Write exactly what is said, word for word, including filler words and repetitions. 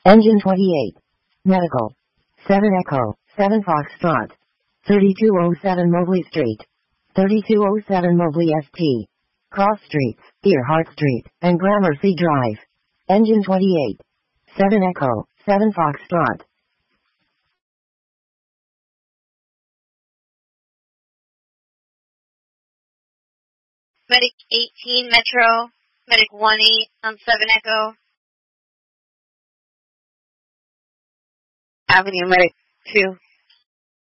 Engine twenty-eight. Medical. seven Echo, seven Foxtrot. thirty-two oh seven Mobley Street. thirty-two oh seven Mobley S T. Cross Streets, Earhart Street, and Gramercy Drive. Engine twenty-eight. seven Echo, seven Foxtrot. Medic eighteen Metro, Medic one eight on seven Echo. Avenue Medic two.